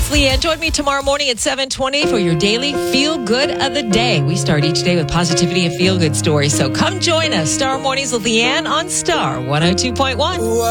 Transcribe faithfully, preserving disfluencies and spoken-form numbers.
It's Leanne. Join me tomorrow morning at seven twenty for your daily feel good of the day. We start each day with positivity and feel good stories. So come join us. Star Mornings with Leanne on Star one oh two point one.